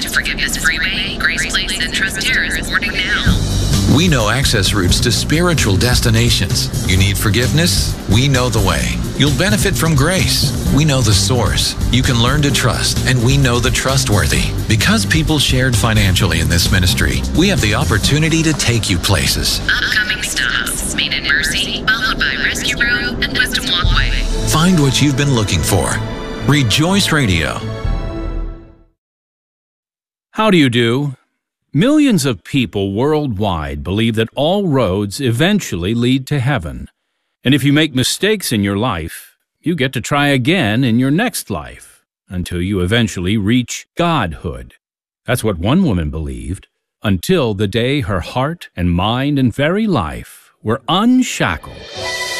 to Forgiveness Freeway, Grace Place, and Trust Terrace boarding now. We know access routes to spiritual destinations. You need forgiveness? We know the way. You'll benefit from grace. We know the source. You can learn to trust, and we know the trustworthy. Because people shared financially in this ministry, we have the opportunity to take you places. Upcoming stops: Main and Mercy, followed by Rescue Road and Wisdom Walkway. Find what you've been looking for. Rejoice Radio. How do you do? Millions of people worldwide believe that all roads eventually lead to heaven. And if you make mistakes in your life, you get to try again in your next life until you eventually reach Godhood. That's what one woman believed until the day her heart and mind and very life were unshackled.